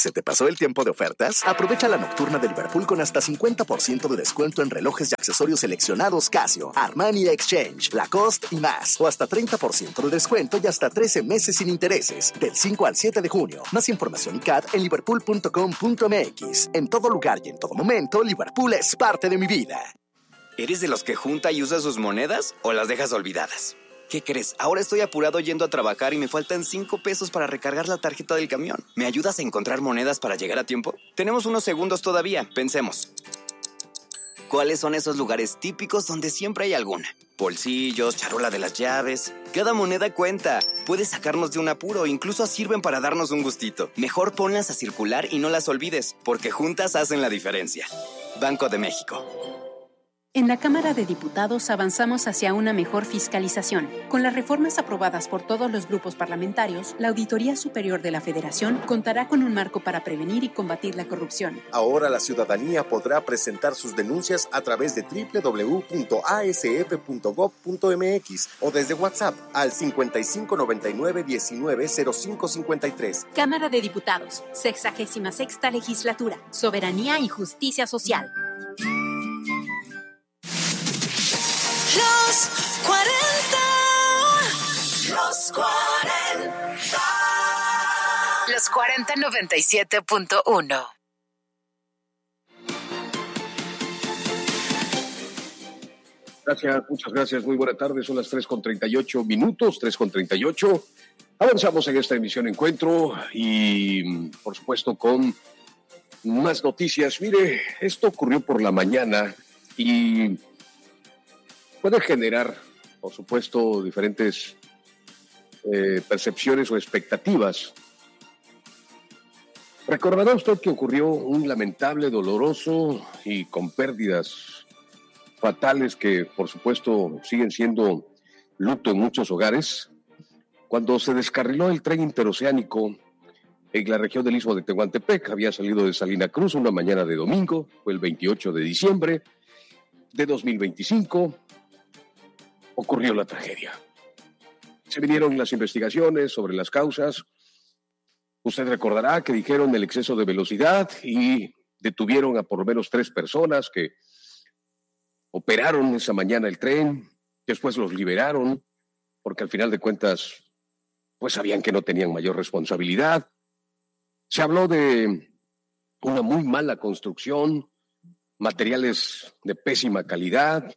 ¿Se te pasó el tiempo de ofertas? Aprovecha la nocturna de Liverpool con hasta 50% de descuento en relojes y accesorios seleccionados Casio, Armani Exchange, Lacoste y más. O hasta 30% de descuento y hasta 13 meses sin intereses. Del 5 al 7 de junio. Más información y CAD en liverpool.com.mx. En todo lugar y en todo momento, Liverpool es parte de mi vida. ¿Eres de los que junta y usa sus monedas o las dejas olvidadas? ¿Qué crees? Ahora estoy apurado yendo a trabajar y me faltan 5 pesos para recargar la tarjeta del camión. ¿Me ayudas a encontrar monedas para llegar a tiempo? Tenemos unos segundos todavía. Pensemos. ¿Cuáles son esos lugares típicos donde siempre hay alguna? Bolsillos, charola de las llaves. Cada moneda cuenta. Puede sacarnos de un apuro, incluso sirven para darnos un gustito. Mejor ponlas a circular y no las olvides, porque juntas hacen la diferencia. Banco de México. En la Cámara de Diputados avanzamos hacia una mejor fiscalización. Con las reformas aprobadas por todos los grupos parlamentarios, la Auditoría Superior de la Federación contará con un marco para prevenir y combatir la corrupción. Ahora la ciudadanía podrá presentar sus denuncias a través de www.asf.gov.mx o desde WhatsApp al 5599-190553. Cámara de Diputados, 66ª Legislatura, Soberanía y Justicia Social. Los 40. Los 40. Los 40 97.1. Gracias, muchas gracias, muy buena tarde, son las 3:38 minutos, 3:38. Avanzamos en esta emisión Encuentro y, por supuesto, con más noticias. Mire, esto ocurrió por la mañana y puede generar, por supuesto, diferentes percepciones o expectativas. Recordará usted que ocurrió un lamentable, doloroso y con pérdidas fatales que, por supuesto, siguen siendo luto en muchos hogares, cuando se descarriló el tren interoceánico en la región del Istmo de Tehuantepec. Había salido de Salina Cruz una mañana de domingo, fue el 28 de diciembre de 2025. Ocurrió la tragedia. Se vinieron las investigaciones sobre las causas. Usted recordará que dijeron el exceso de velocidad y detuvieron a por lo menos 3 personas que operaron esa mañana el tren. Después los liberaron porque al final de cuentas pues sabían que no tenían mayor responsabilidad. Se habló de una muy mala construcción, materiales de pésima calidad,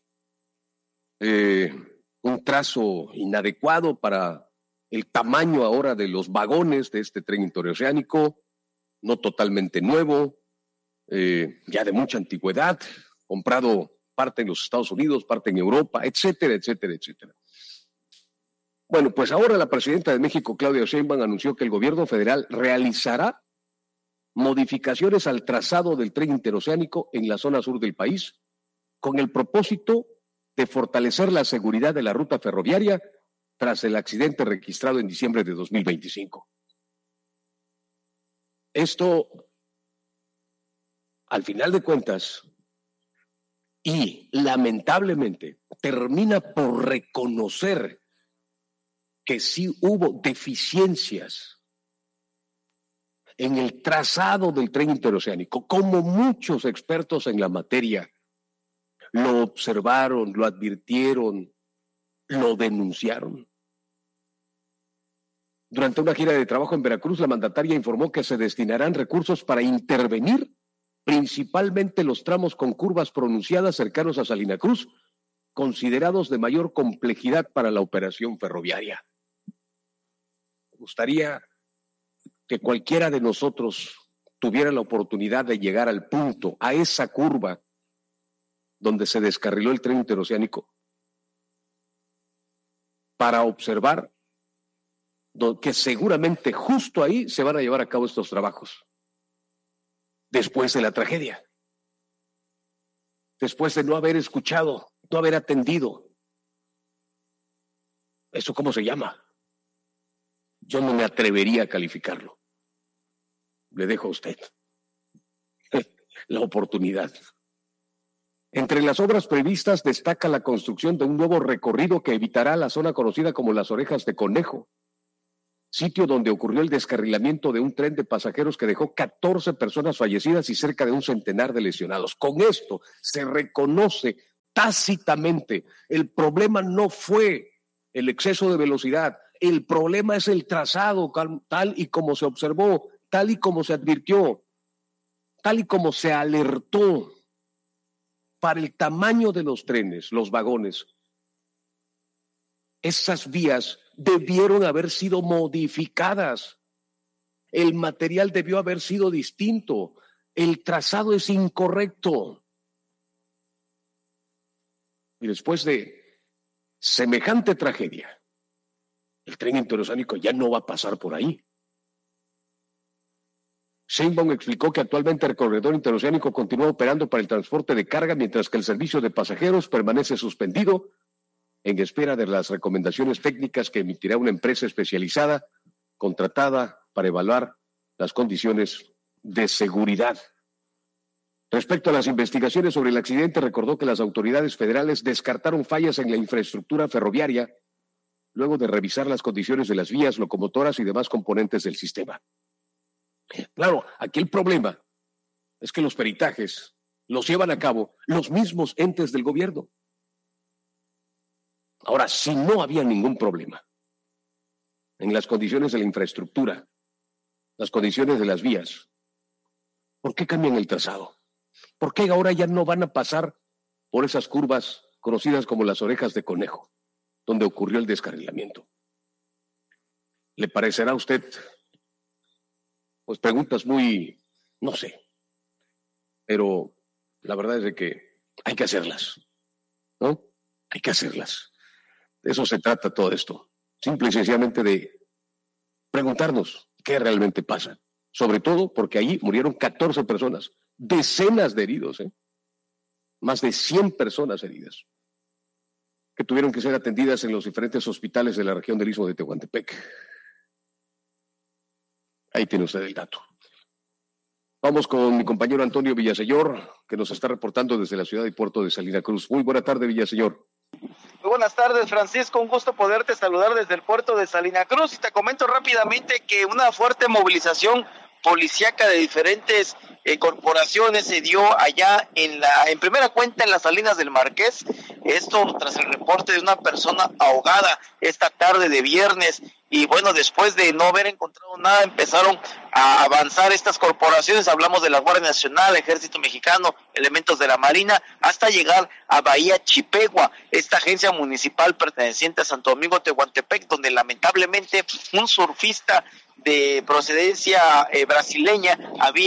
un trazo inadecuado para el tamaño ahora de los vagones de este tren interoceánico, no totalmente nuevo, ya de mucha antigüedad, comprado parte en los Estados Unidos, parte en Europa, etcétera, etcétera, etcétera. Bueno, pues ahora la presidenta de México, Claudia Sheinbaum, anunció que el gobierno federal realizará modificaciones al trazado del tren interoceánico en la zona sur del país, con el propósito de fortalecer la seguridad de la ruta ferroviaria tras el accidente registrado en diciembre de 2025. Esto, al final de cuentas, y lamentablemente, termina por reconocer que sí hubo deficiencias en el trazado del tren interoceánico, como muchos expertos en la materia lo observaron, lo advirtieron, lo denunciaron. Durante una gira de trabajo en Veracruz, la mandataria informó que se destinarán recursos para intervenir principalmente los tramos con curvas pronunciadas cercanos a Salina Cruz, considerados de mayor complejidad para la operación ferroviaria. Me gustaría que cualquiera de nosotros tuviera la oportunidad de llegar al punto, a esa curva donde se descarriló el tren interoceánico, para observar que seguramente justo ahí se van a llevar a cabo estos trabajos, después de la tragedia, después de no haber escuchado, no haber atendido. ¿Eso cómo se llama? Yo no me atrevería a calificarlo. Le dejo a usted la oportunidad. Entre las obras previstas destaca la construcción de un nuevo recorrido que evitará la zona conocida como las Orejas de Conejo. sitio donde ocurrió el descarrilamiento de un tren de pasajeros que dejó 14 personas fallecidas y cerca de un centenar de lesionados. Con esto se reconoce tácitamente, el problema no fue el exceso de velocidad, el problema es el trazado, tal y como se observó, tal y como se advirtió, tal y como se alertó. Para el tamaño de los trenes, los vagones, esas vías debieron haber sido modificadas. El material debió haber sido distinto. El trazado es incorrecto. Y después de semejante tragedia, el tren interoceánico ya no va a pasar por ahí. Sheinbaum explicó que actualmente el corredor interoceánico continúa operando para el transporte de carga, mientras que el servicio de pasajeros permanece suspendido en espera de las recomendaciones técnicas que emitirá una empresa especializada contratada para evaluar las condiciones de seguridad. Respecto a las investigaciones sobre el accidente, recordó que las autoridades federales descartaron fallas en la infraestructura ferroviaria luego de revisar las condiciones de las vías, locomotoras y demás componentes del sistema. Claro, aquí el problema es que los peritajes los llevan a cabo los mismos entes del gobierno. Ahora, si no había ningún problema en las condiciones de la infraestructura, las condiciones de las vías, ¿por qué cambian el trazado? ¿Por qué ahora ya no van a pasar por esas curvas conocidas como las orejas de conejo, donde ocurrió el descarrilamiento? ¿Le parecerá a usted, pues, preguntas muy, no sé, pero la verdad es de que hay que hacerlas, ¿no? Hay que hacerlas. De eso se trata todo esto. Simple y sencillamente de preguntarnos qué realmente pasa. Sobre todo porque ahí murieron 14 personas, decenas de heridos, más de 100 personas heridas, que tuvieron que ser atendidas en los diferentes hospitales de la región del Istmo de Tehuantepec. Ahí tiene usted el dato. Vamos con mi compañero Antonio Villaseñor, que nos está reportando desde la ciudad y puerto de Salina Cruz. Muy buena tarde, Villaseñor. Muy buenas tardes, Francisco, un gusto poderte saludar desde el puerto de Salina Cruz, y te comento rápidamente que una fuerte movilización policíaca de diferentes corporaciones se dio allá en primera cuenta en las Salinas del Marqués, esto tras el reporte de una persona ahogada esta tarde de viernes. Y bueno, después de no haber encontrado nada, empezaron a avanzar estas corporaciones. Hablamos de la Guardia Nacional, Ejército Mexicano, elementos de la Marina, hasta llegar a Bahía Chipegua, esta agencia municipal perteneciente a Santo Domingo Tehuantepec, donde lamentablemente un surfista de procedencia brasileña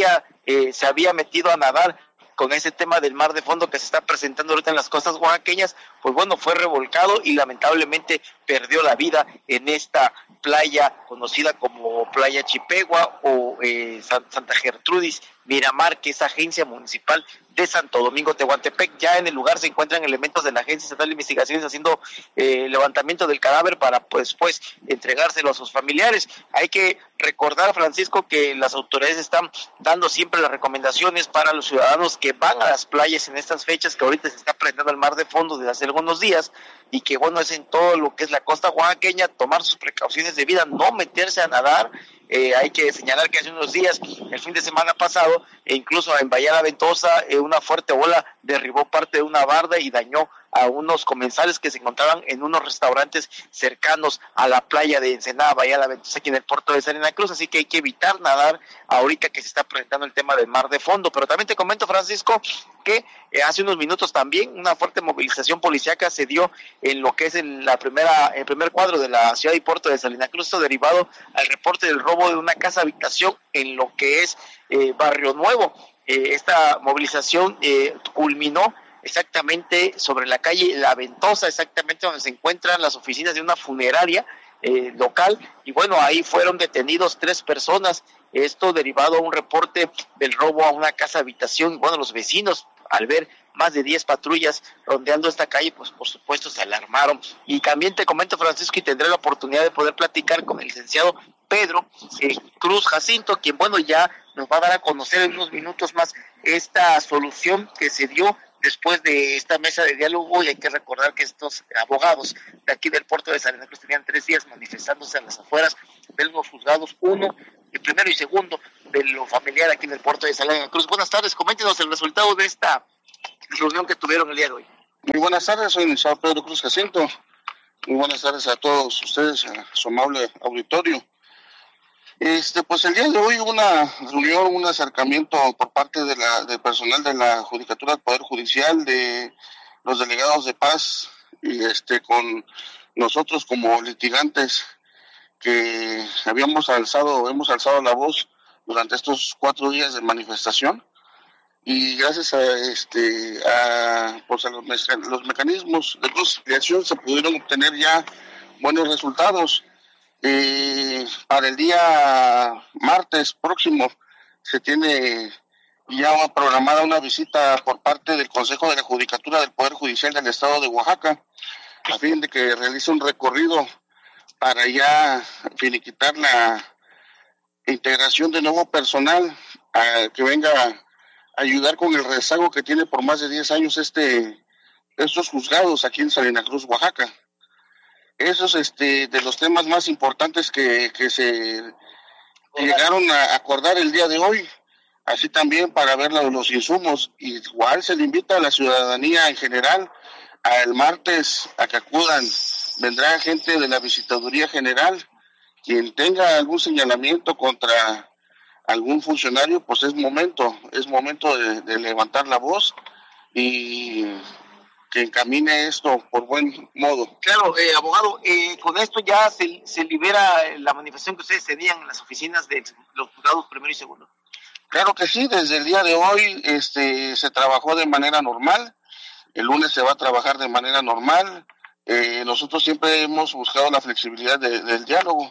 se había metido a nadar con ese tema del mar de fondo que se está presentando ahorita en las costas oaxaqueñas. Pues bueno, fue revolcado y lamentablemente perdió la vida en esta playa conocida como Playa Chipegua o Santa Gertrudis Miramar, que es agencia municipal de Santo Domingo Tehuantepec. Ya en el lugar se encuentran elementos de la Agencia Estatal de Investigaciones haciendo levantamiento del cadáver para pues entregárselo a sus familiares. Hay que recordar, Francisco, que las autoridades están dando siempre las recomendaciones para los ciudadanos que van a las playas en estas fechas, que ahorita se está prendiendo el mar de fondo desde hace algunos días, y que bueno, es en todo lo que es la costa oaxaqueña, tomar sus precauciones de vida, no meterse a nadar. Hay que señalar que hace unos días, el fin de semana pasado, incluso en Bahía La Ventosa, una fuerte ola derribó parte de una barda y dañó a unos comensales que se encontraban en unos restaurantes cercanos a la playa de Ensenada, Bahía La Ventosa, aquí en el puerto de Salina Cruz. Así que hay que evitar nadar ahorita que se está presentando el tema del mar de fondo. Pero también te comento, Francisco, que hace unos minutos también una fuerte movilización policíaca se dio en lo que es el primer cuadro de la ciudad y puerto de Salina Cruz, esto derivado al reporte del robo de una casa habitación en lo que es Barrio Nuevo. Esta movilización culminó exactamente sobre la calle La Ventosa, exactamente donde se encuentran las oficinas de una funeraria local, y bueno, ahí fueron detenidos 3 personas, esto derivado a un reporte del robo a una casa habitación. Y bueno, los vecinos, al ver más de 10 patrullas rondeando esta calle, pues por supuesto se alarmaron. Y también te comento, Francisco, y tendré la oportunidad de poder platicar con el licenciado Pedro Cruz Jacinto, quien bueno, ya nos va a dar a conocer en unos minutos más esta solución que se dio después de esta mesa de diálogo, y hay que recordar que estos abogados de aquí del puerto de Salina Cruz tenían 3 días manifestándose a las afueras de los juzgados, uno, el primero y segundo, de lo familiar aquí en el puerto de Salina Cruz. Buenas tardes, coméntenos el resultado de esta reunión que tuvieron el día de hoy. Muy buenas tardes, soy el licenciado Pedro Cruz Jacinto. Muy buenas tardes a todos ustedes, a su amable auditorio. Pues el día de hoy hubo una reunión, un acercamiento por parte del personal de la Judicatura del Poder Judicial, de los delegados de paz, y con nosotros como litigantes que hemos alzado la voz durante estos 4 días de manifestación, y gracias a los mecanismos de conciliación se pudieron obtener ya buenos resultados. Para el día martes próximo se tiene ya programada una visita por parte del Consejo de la Judicatura del Poder Judicial del Estado de Oaxaca, a fin de que realice un recorrido para ya finiquitar la integración de nuevo personal que venga a ayudar con el rezago que tiene por más de 10 años estos juzgados aquí en Salina Cruz, Oaxaca. Esos de los temas más importantes que se llegaron a acordar el día de hoy, así también para ver los insumos. Igual se le invita a la ciudadanía en general el martes a que acudan. Vendrá gente de la Visitaduría General. Quien tenga algún señalamiento contra algún funcionario, pues es momento de levantar la voz y que encamine esto por buen modo. Claro, abogado, con esto ya se libera la manifestación que ustedes tenían en las oficinas de los juzgados primero y segundo. Claro que sí, desde el día de hoy se trabajó de manera normal, el lunes se va a trabajar de manera normal. Nosotros siempre hemos buscado la flexibilidad del diálogo.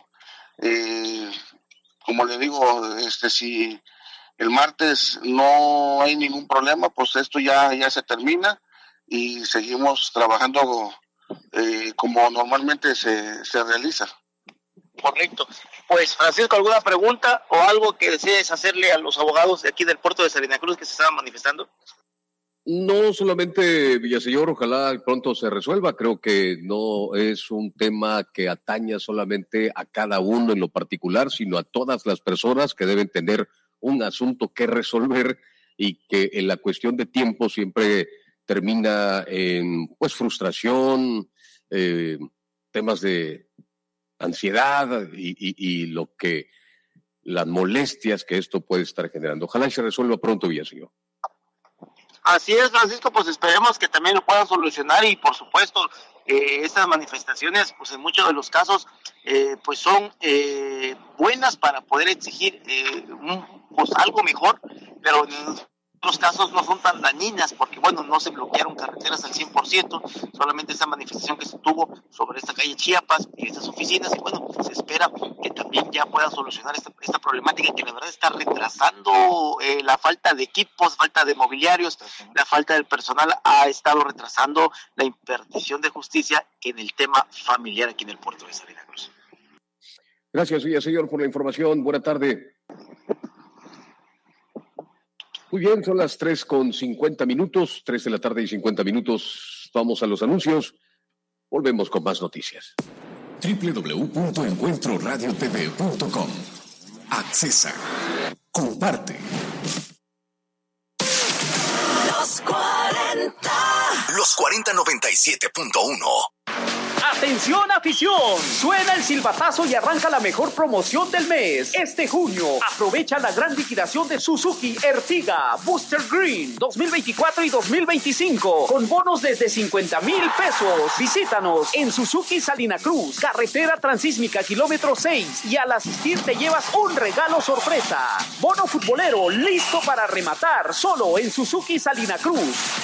Como le digo, si el martes no hay ningún problema, pues esto ya se termina y seguimos trabajando como normalmente se realiza. Correcto. Pues, Francisco, ¿alguna pregunta o algo que desees hacerle a los abogados de aquí del puerto de Salina Cruz que se estaban manifestando? No solamente, Villaseñor, ojalá pronto se resuelva. Creo que no es un tema que ataña solamente a cada uno en lo particular, sino a todas las personas que deben tener un asunto que resolver, y que en la cuestión de tiempo siempre termina en frustración, temas de ansiedad y las molestias que esto puede estar generando. Ojalá se resuelva pronto, Villaseñor. Así es, Francisco, pues esperemos que también lo puedan solucionar, y por supuesto estas manifestaciones, pues en muchos de los casos pues son buenas para poder exigir algo mejor, pero en otros casos no son tan dañinas, porque no se bloquearon carreteras al 100%, solamente esa manifestación que se tuvo sobre esta calle Chiapas y estas oficinas, y se espera que también ya pueda solucionar esta problemática que la verdad está retrasando. La falta de equipos, falta de mobiliarios, la falta del personal ha estado retrasando la impartición de justicia en el tema familiar aquí en el puerto de Salina Cruz. Gracias, señor, por la información. Buena tarde. Muy bien, son las 3:50, 3 de la tarde y 50 minutos. Vamos a los anuncios. Volvemos con más noticias. www.encuentroradiotv.com. Accesa. Comparte. Los 40. Los 4097.1. ¡Atención, afición! Suena el silbatazo y arranca la mejor promoción del mes. Este junio, aprovecha la gran liquidación de Suzuki Ertiga Booster Green 2024 y 2025 con bonos desde 50,000 pesos. Visítanos en Suzuki Salina Cruz, carretera transísmica kilómetro 6, y al asistir te llevas un regalo sorpresa. Bono futbolero listo para rematar, solo en Suzuki Salina Cruz.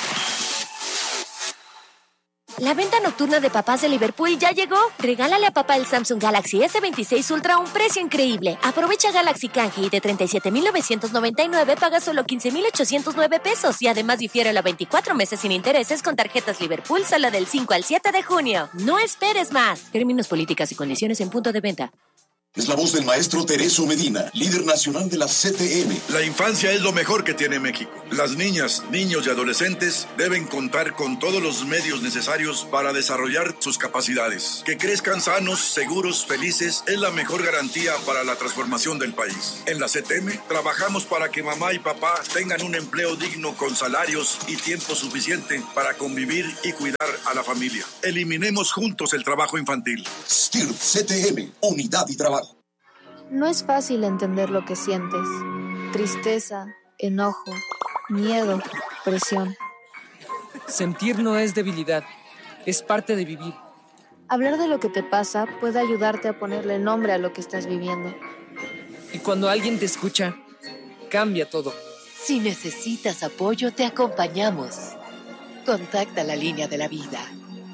La venta nocturna de papás de Liverpool ya llegó. Regálale a papá el Samsung Galaxy S26 Ultra a un precio increíble. Aprovecha Galaxy Canje y de 37,999 paga solo 15,809 pesos y además difiere a 24 meses sin intereses con tarjetas Liverpool solo del 5 al 7 de junio. No esperes más. Términos, políticas y condiciones en punto de venta. Es la voz del maestro Tereso Medina, líder nacional de la CTM. La infancia es lo mejor que tiene México. Las niñas, niños y adolescentes deben contar con todos los medios necesarios para desarrollar sus capacidades. Que crezcan sanos, seguros, felices es la mejor garantía para la transformación del país. En la CTM trabajamos para que mamá y papá tengan un empleo digno con salarios y tiempo suficiente para convivir y cuidar a la familia. Eliminemos juntos el trabajo infantil. STIRP CTM, unidad y trabajo. No es fácil entender lo que sientes. Tristeza, enojo, miedo, presión. Sentir no es debilidad, es parte de vivir. Hablar de lo que te pasa puede ayudarte a ponerle nombre a lo que estás viviendo. Y cuando alguien te escucha, cambia todo. Si necesitas apoyo, te acompañamos. Contacta la línea de la vida.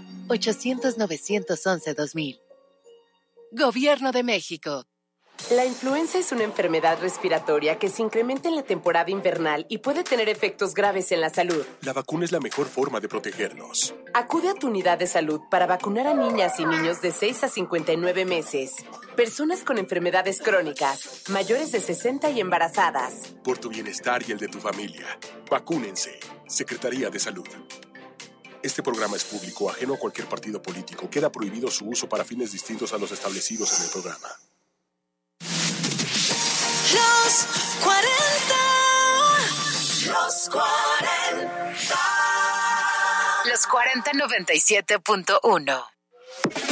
800-911-2000. Gobierno de México. La influenza es una enfermedad respiratoria que se incrementa en la temporada invernal y puede tener efectos graves en la salud. La vacuna es la mejor forma de protegernos. Acude a tu unidad de salud para vacunar a niñas y niños de 6 a 59 meses, personas con enfermedades crónicas, mayores de 60 y embarazadas. Por tu bienestar y el de tu familia, vacúnense. Secretaría de Salud. Este programa es público, ajeno a cualquier partido político. Queda prohibido su uso para fines distintos a los establecidos en el programa. Los 40. Los 40. Los 40 97.1.